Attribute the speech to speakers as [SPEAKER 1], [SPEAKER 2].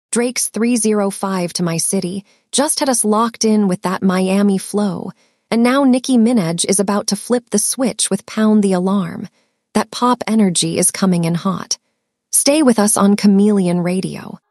[SPEAKER 1] Drake's 305 to my city just had us locked in with that Miami flow, and now Nicki Minaj is about to flip the switch with Pound the Alarm. That pop energy is coming in hot. Stay with us on Chameleon Radio.